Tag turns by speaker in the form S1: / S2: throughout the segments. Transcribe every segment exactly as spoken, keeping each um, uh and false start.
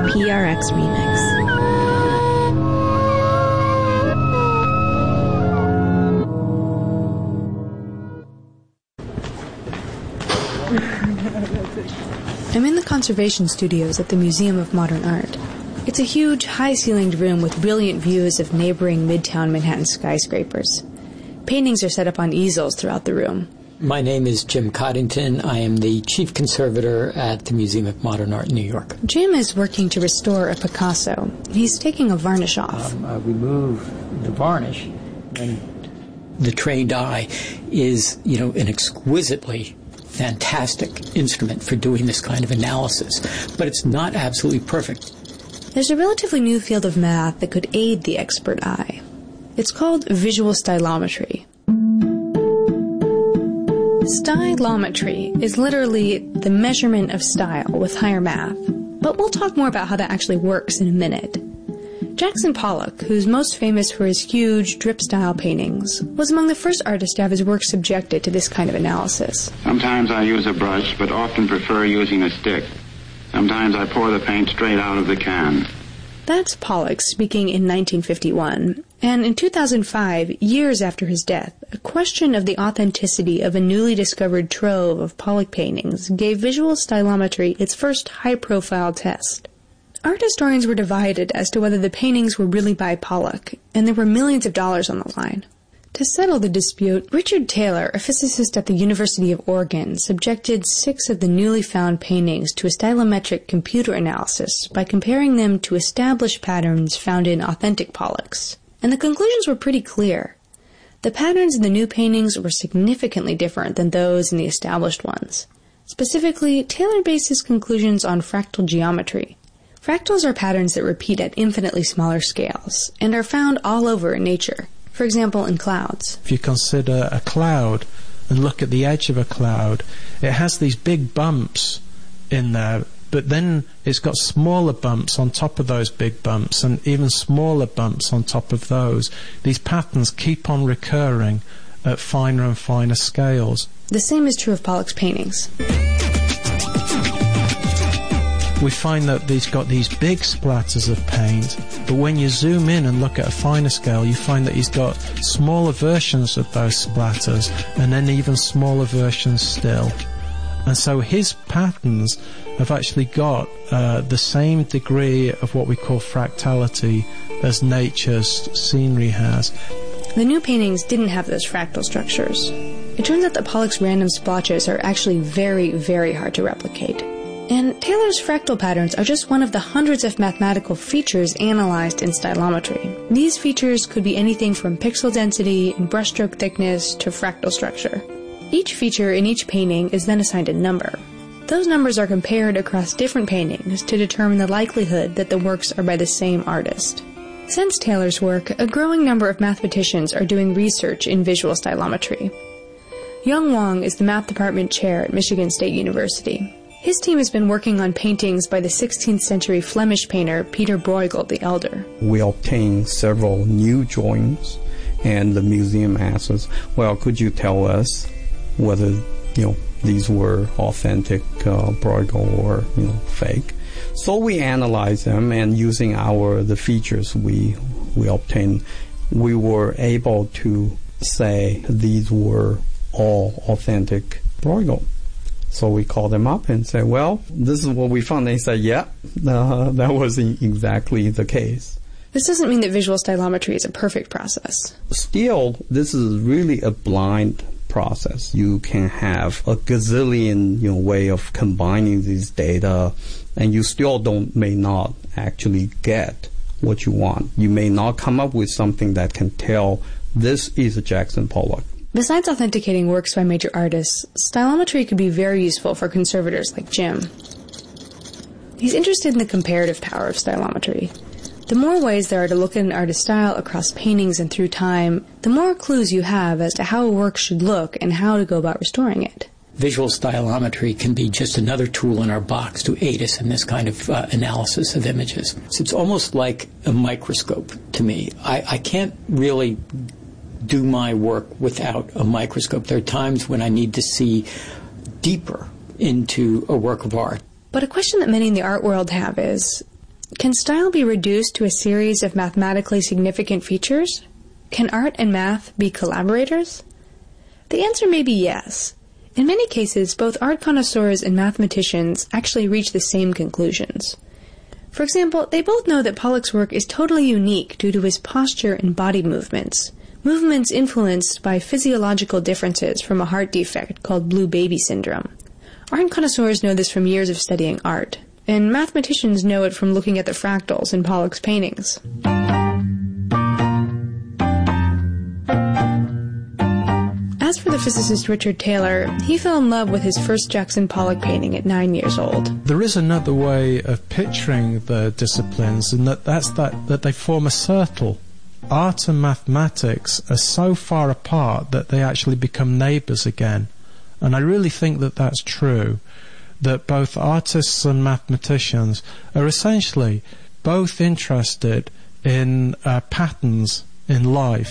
S1: P R X Remix. I'm in the conservation studios at the Museum of Modern Art. It's a huge, high-ceilinged room with brilliant views of neighboring Midtown Manhattan skyscrapers. Paintings are set up on easels throughout the room.
S2: My name is Jim Coddington. I am the chief conservator at the Museum of Modern Art in New York.
S1: Jim is working to restore a Picasso. He's taking a varnish off.
S2: Um, uh, remove the varnish, and the trained eye is, you know, an exquisitely fantastic instrument for doing this kind of analysis, but it's not absolutely perfect.
S1: There's a relatively new field of math that could aid the expert eye. It's called visual stylometry. Stylometry is literally the measurement of style with higher math, but we'll talk more about how that actually works in a minute. Jackson Pollock, who's most famous for his huge drip-style paintings, was among the first artists to have his work subjected to this kind of analysis.
S3: Sometimes I use a brush, but often prefer using a stick. Sometimes I pour the paint straight out of the can.
S1: That's Pollock speaking in nineteen fifty-one. And in two thousand five, years after his death, a question of the authenticity of a newly discovered trove of Pollock paintings gave visual stylometry its first high-profile test. Art historians were divided as to whether the paintings were really by Pollock, and there were millions of dollars on the line. To settle the dispute, Richard Taylor, a physicist at the University of Oregon, subjected six of the newly found paintings to a stylometric computer analysis by comparing them to established patterns found in authentic Pollocks. And the conclusions were pretty clear. The patterns in the new paintings were significantly different than those in the established ones. Specifically, Taylor based his conclusions on fractal geometry. Fractals are patterns that repeat at infinitely smaller scales, and are found all over in nature. For example, in clouds.
S4: If you consider a cloud and look at the edge of a cloud, it has these big bumps in there, but then it's got smaller bumps on top of those big bumps, and even smaller bumps on top of those. These patterns keep on recurring at finer and finer scales.
S1: The same is true of Pollock's paintings.
S4: We find that he's got these big splatters of paint, but when you zoom in and look at a finer scale, you find that he's got smaller versions of those splatters, and then even smaller versions still. And so his patterns have actually got uh, the same degree of what we call fractality as nature's scenery has.
S1: The new paintings didn't have those fractal structures. It turns out that Pollock's random splotches are actually very, very hard to replicate. And Taylor's fractal patterns are just one of the hundreds of mathematical features analyzed in stylometry. These features could be anything from pixel density and brushstroke thickness to fractal structure. Each feature in each painting is then assigned a number. Those numbers are compared across different paintings to determine the likelihood that the works are by the same artist. Since Taylor's work, a growing number of mathematicians are doing research in visual stylometry. Young Wong is the math department chair at Michigan State University. His team has been working on paintings by the sixteenth century Flemish painter Peter Bruegel the Elder.
S5: We obtained several new drawings, and the museum asked us, well, could you tell us whether, you know, these were authentic uh, Bruegel or, you know, fake? So we analyzed them, and using our the features we we obtained, we were able to say these were all authentic Bruegel. So we called them up and said, well, this is what we found. They said, yeah, uh, that was exactly the case.
S1: This doesn't mean that visual stylometry is a perfect process.
S5: Still, this is really a blind process. You can have a gazillion, you know, way of combining these data, and you still don't may not actually get what you want. You may not come up with something that can tell this is a Jackson Pollock.
S1: Besides authenticating works by major artists, stylometry could be very useful for conservators like Jim. He's interested in the comparative power of stylometry. The more ways there are to look at an artist's style across paintings and through time, the more clues you have as to how a work should look and how to go about restoring it.
S2: Visual stylometry can be just another tool in our box to aid us in this kind of uh, analysis of images. So it's almost like a microscope to me. I, I can't really do my work without a microscope. There are times when I need to see deeper into a work of art.
S1: But a question that many in the art world have is, Can style be reduced to a series of mathematically significant features? Can art and math be collaborators? The answer may be yes. In many cases, both art connoisseurs and mathematicians actually reach the same conclusions. For example, they both know that Pollock's work is totally unique due to his posture and body movements, movements influenced by physiological differences from a heart defect called blue baby syndrome. Art connoisseurs know this from years of studying art, and mathematicians know it from looking at the fractals in Pollock's paintings. As for the physicist Richard Taylor, he fell in love with his first Jackson Pollock painting at nine years old.
S4: There is another way of picturing the disciplines, and that, that's that, that they form a circle. Art and mathematics are so far apart that they actually become neighbours again. And I really think that that's true, that both artists and mathematicians are essentially both interested in uh, patterns in life.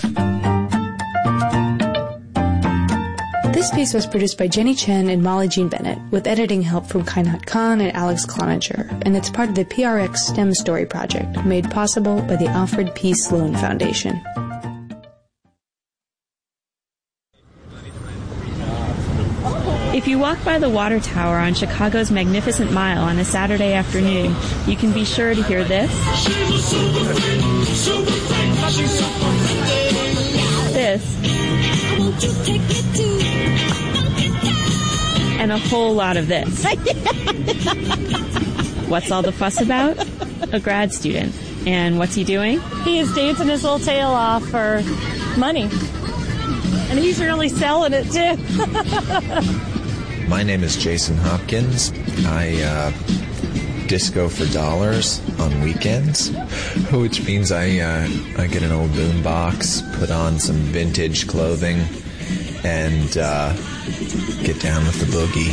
S1: This piece was produced by Jenny Chen and Molly Jean Bennett, with editing help from Kainat Khan and Alex Cloninger, and it's part of the P R X STEM Story Project, made possible by the Alfred P. Sloan Foundation.
S6: If you walk by the water tower on Chicago's Magnificent Mile on a Saturday afternoon, you can be sure to hear this. This. And a whole lot of this. What's all the fuss about? A grad student. And what's he doing?
S7: He is dancing his little tail off for money. And he's really selling it, too.
S8: My name is Jason Hopkins. I uh, disco for dollars on weekends, which means I uh, I get an old boom box, put on some vintage clothing, and uh, get down with the boogie.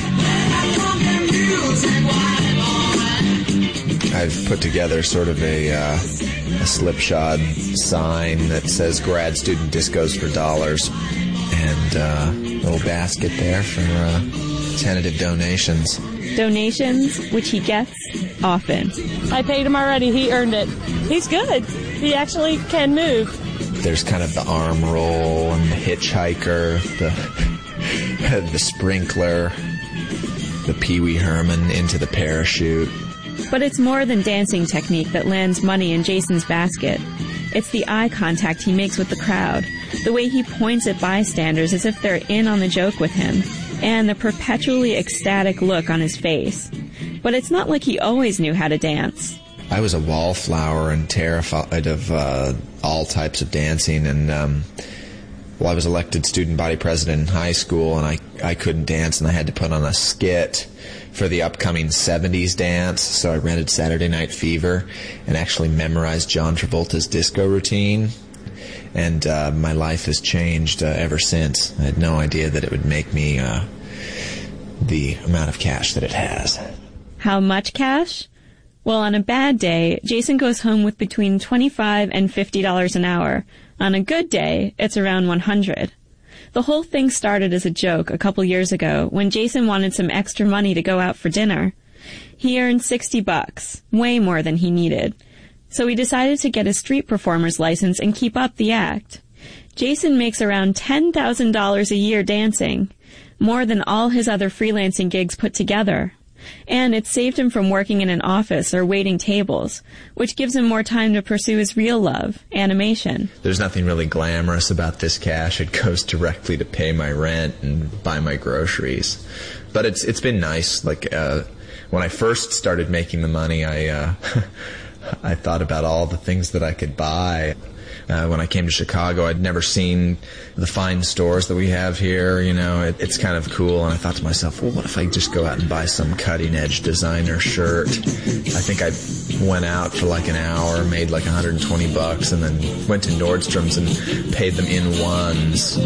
S8: I've put together sort of a, uh, a slipshod sign that says grad student discos for dollars, and uh, a little basket there for uh, tentative donations.
S6: Donations, which he gets often.
S7: I paid him already. He earned it. He's good. He actually can move.
S8: There's kind of the arm roll and the hitchhiker, the the sprinkler, the Pee Wee Herman into the parachute.
S6: But it's more than dancing technique that lands money in Jason's basket. It's the eye contact he makes with the crowd, the way he points at bystanders as if they're in on the joke with him, and the perpetually ecstatic look on his face. But it's not like he always knew how to dance.
S8: I was a wallflower and terrified of uh, all types of dancing, and um, well, I was elected student body president in high school, and I, I couldn't dance, and I had to put on a skit for the upcoming seventies dance, so I rented Saturday Night Fever and actually memorized John Travolta's disco routine, and uh, my life has changed uh, ever since. I had no idea that it would make me uh, the amount of cash that it has.
S6: How much cash? Well, on a bad day, Jason goes home with between twenty-five dollars and fifty dollars an hour. On a good day, it's around one hundred dollars. The whole thing started as a joke a couple years ago when Jason wanted some extra money to go out for dinner. He earned sixty bucks, way more than he needed. So he decided to get a street performer's license and keep up the act. Jason makes around ten thousand dollars a year dancing, more than all his other freelancing gigs put together. And it saved him from working in an office or waiting tables, which gives him more time to pursue his real love, animation.
S8: There's nothing really glamorous about this cash. It goes directly to pay my rent and buy my groceries. But it's it's been nice. Like uh, when I first started making the money, I uh, I thought about all the things that I could buy. Uh, when I came to Chicago, I'd never seen the fine stores that we have here. You know, it, it's kind of cool. And I thought to myself, well, what if I just go out and buy some cutting-edge designer shirt? I think I went out for like an hour, made like one hundred twenty bucks, and then went to Nordstrom's and paid them in ones.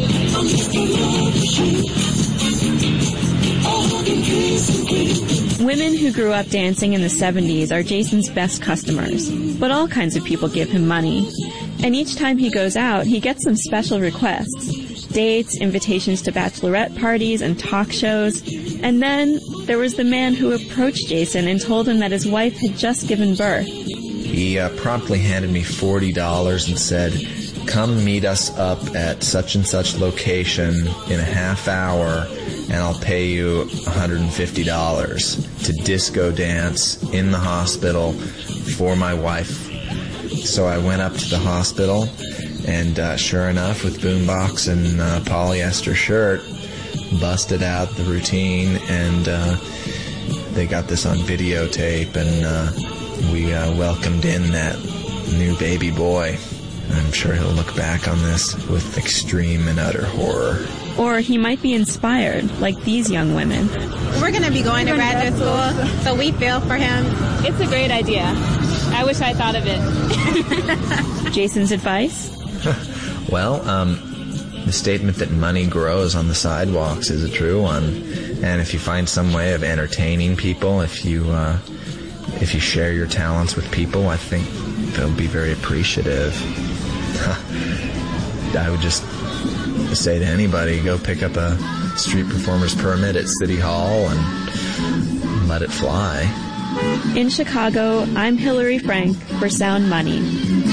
S6: Women who grew up dancing in the seventies are Jason's best customers, but all kinds of people give him money. And each time he goes out, he gets some special requests. Dates, invitations to bachelorette parties and talk shows. And then there was the man who approached Jason and told him that his wife had just given birth.
S8: He uh, promptly handed me forty dollars and said, come meet us up at such and such location in a half hour, and I'll pay you one hundred fifty dollars to disco dance in the hospital for my wife. So I went up to the hospital, and uh, sure enough, with boombox and uh, polyester shirt, busted out the routine, and uh, they got this on videotape, and uh, we uh, welcomed in that new baby boy. I'm sure he'll look back on this with extreme and utter horror.
S6: Or he might be inspired, like these young women.
S9: We're going to be going to graduate school, so we feel for him.
S7: It's a great idea. I wish I thought of it.
S6: Jason's advice?
S8: Well, um, the statement that money grows on the sidewalks is a true one. And if you find some way of entertaining people, if you uh, if you share your talents with people, I think they'll be very appreciative. I would just say to anybody, go pick up a street performer's permit at City Hall and let it fly.
S6: In Chicago, I'm Hillary Frank for Sound Money.